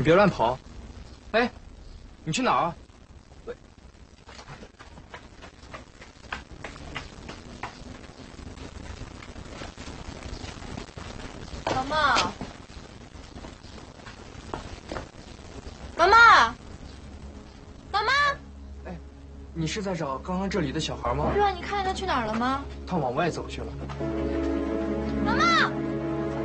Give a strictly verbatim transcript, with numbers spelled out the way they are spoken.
你别乱跑。哎，你去哪儿啊？喂， 妈妈，妈妈，妈妈。 哎，你是在找刚刚这里的小孩吗？ 对啊，你看见他去哪儿了吗？ 他往外走去了。 妈妈。